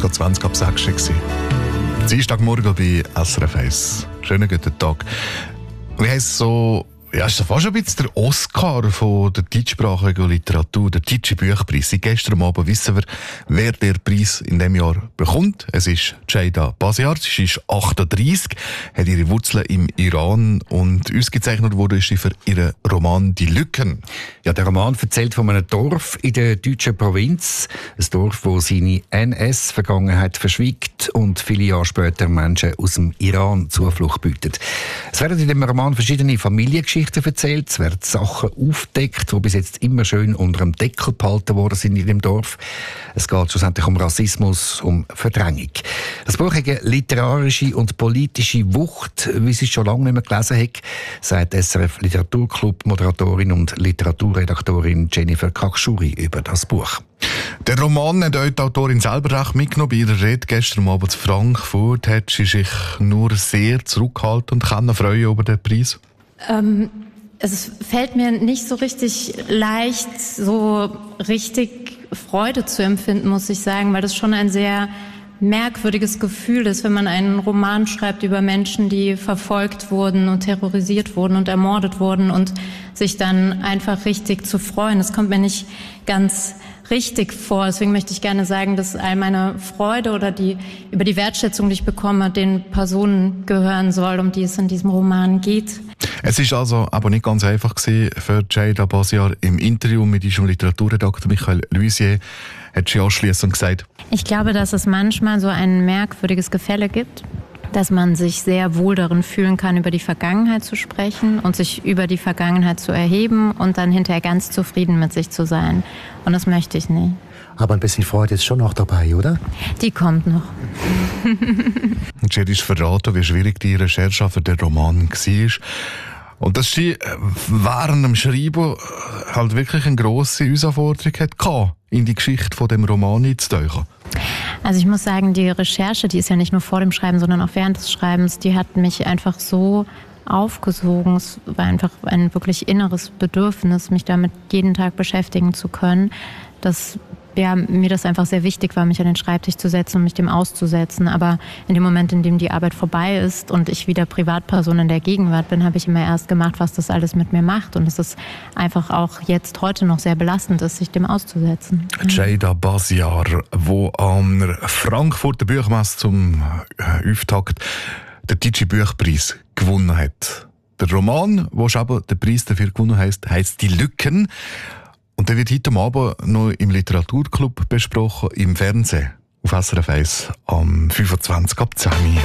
gerade 20 ab 6 gewesen. Dienstagmorgen bei SRF 1. Schönen guten Tag. Wie heisst so... Ja, ist fast ein bisschen der Oscar von der deutschsprachigen Literatur, der Deutsche Bücherpreis. Seit gestern Abend wissen wir, wer den Preis in diesem Jahr bekommt. Es ist Jayda Basiar, sie ist 38, hat ihre Wurzeln im Iran und ausgezeichnet wurde sie für ihren Roman «Die Lücken». Ja, der Roman erzählt von einem Dorf in der deutschen Provinz. Ein Dorf, wo seine NS-Vergangenheit verschwiegt und viele Jahre später Menschen aus dem Iran Zuflucht bietet. Es werden in dem Roman verschiedene Familiengeschichten erzählt, es werden Sachen aufgedeckt, die bis jetzt immer schön unter dem Deckel behalten worden sind in dem Dorf. Es geht schlussendlich um Rassismus, um Verdrängung. Das Buch hat eine literarische und politische Wucht, wie sie es schon lange nicht mehr gelesen hat, sagt SRF Literaturclub-Moderatorin und Literaturredaktorin Jennifer Kakschuri über das Buch. Der Roman hat euch die Autorin selber recht mitgenommen. Bei ihrer Rede gestern Abend in Frankfurt hat sie sich nur sehr zurückgehalten und kann freuen über den Preis. Es fällt mir nicht so richtig leicht, so richtig Freude zu empfinden, muss ich sagen, weil das schon ein sehr merkwürdiges Gefühl ist, wenn man einen Roman schreibt über Menschen, die verfolgt wurden und terrorisiert wurden und ermordet wurden und sich dann einfach richtig zu freuen. Das kommt mir nicht ganz richtig vor. Deswegen möchte ich gerne sagen, dass all meine Freude oder über die Wertschätzung, die ich bekomme, den Personen gehören soll, um die es in diesem Roman geht. Es ist also aber nicht ganz einfach gewesen für Jayda Basiar. Im Interview mit unserem Literaturredakteur Michael Luisier hat sie anschliessend gesagt: Ich glaube, dass es manchmal so ein merkwürdiges Gefälle gibt, dass man sich sehr wohl darin fühlen kann, über die Vergangenheit zu sprechen und sich über die Vergangenheit zu erheben und dann hinterher ganz zufrieden mit sich zu sein. Und das möchte ich nicht. Aber ein bisschen Freude ist schon noch dabei, oder? Die kommt noch. Sie hat uns verraten, wie schwierig die Recherche für den Roman war. Und dass sie während dem Schreiben halt wirklich eine grosse Herausforderung hatte, in die Geschichte von dem Roman einzutauchen. Also ich muss sagen, die Recherche, die ist ja nicht nur vor dem Schreiben, sondern auch während des Schreibens, die hat mich einfach so aufgesogen. Es war einfach ein wirklich inneres Bedürfnis, mich damit jeden Tag beschäftigen zu können, dass mir das einfach sehr wichtig war, mich an den Schreibtisch zu setzen und mich dem auszusetzen. Aber in dem Moment, in dem die Arbeit vorbei ist und ich wieder Privatperson in der Gegenwart bin, habe ich immer erst gemacht, was das alles mit mir macht. Und es ist einfach auch jetzt heute noch sehr belastend ist, sich dem auszusetzen. Jayda Basiar, die am Frankfurter Buchmesse zum Auftakt den Deutschen Buchpreis gewonnen hat. Der Roman, der aber den Preis dafür gewonnen hat, heisst «Die Lücken». Und der wird heute Abend noch im Literaturclub besprochen, im Fernsehen, auf SRF 1 am 25 ab 10 Uhr.